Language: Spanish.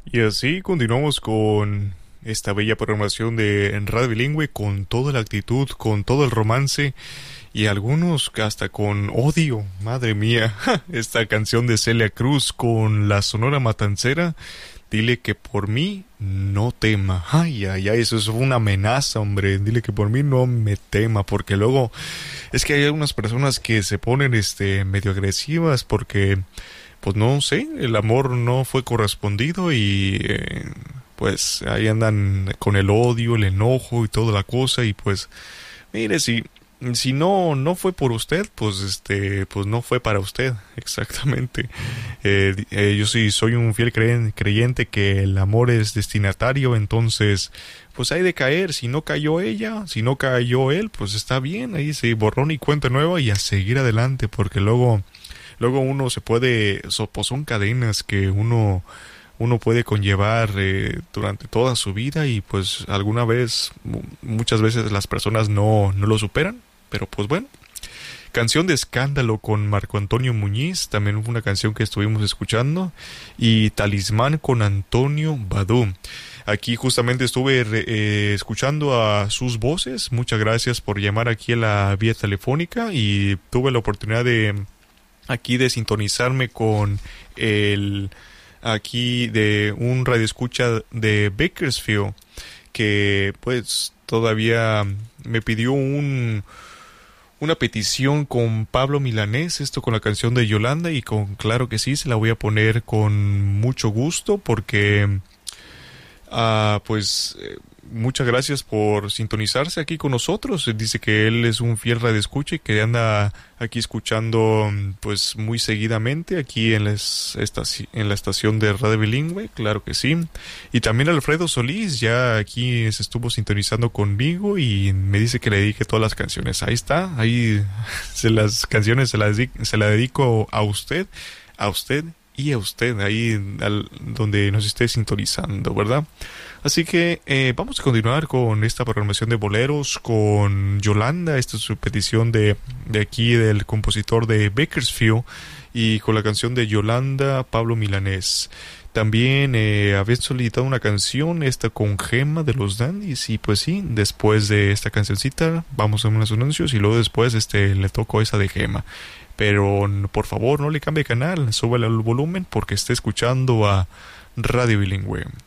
Y así continuamos con esta bella programación de Radio Bilingüe con toda la actitud, con todo el romance y algunos hasta con odio. Madre mía, esta canción de Celia Cruz con la Sonora Matancera. Dile que por mí no tema. Ay, ay, ay, eso es una amenaza, hombre. Dile que por mí no me tema, porque luego es que hay algunas personas que se ponen medio agresivas porque pues no sé, el amor no fue correspondido y pues ahí andan con el odio, el enojo y toda la cosa y pues mire, si no fue por usted, pues pues no fue para usted, exactamente. Yo sí soy un fiel creyente que el amor es destinatario, entonces pues hay de caer. Si no cayó ella, si no cayó él, pues está bien, ahí se borrón y cuenta nueva y a seguir adelante, porque luego uno se puede, pues son cadenas que uno puede conllevar durante toda su vida y pues alguna vez, muchas veces las personas no lo superan, pero pues bueno. Canción de Escándalo con Marco Antonio Muñiz, también fue una canción que estuvimos escuchando, y Talismán con Antonio Badú. Aquí justamente estuve escuchando a sus voces. Muchas gracias por llamar aquí a la vía telefónica y tuve la oportunidad de sintonizarme con el aquí de un radioescucha de Bakersfield que pues todavía me pidió una petición con Pablo Milanés, esto con la canción de Yolanda, y claro que sí, se la voy a poner con mucho gusto porque muchas gracias por sintonizarse aquí con nosotros. Dice que él es un fiel radioescucha y que anda aquí escuchando pues muy seguidamente aquí en la estación de Radio Bilingüe, claro que sí. Y también Alfredo Solís ya aquí se estuvo sintonizando conmigo y me dice que le dedique todas las canciones. Ahí está, ahí las canciones se la dedico a usted y a usted, ahí donde nos esté sintonizando, ¿verdad? Así que vamos a continuar con esta programación de boleros con Yolanda. Esta es su petición de aquí del compositor de Bakersfield y con la canción de Yolanda, Pablo Milanés. También había solicitado una canción, esta con Gema de los Dandies, y pues sí, después de esta cancioncita vamos a unos anuncios y luego después le toco esa de Gema. Pero por favor no le cambie de canal, súbale el volumen porque esté escuchando a Radio Bilingüe.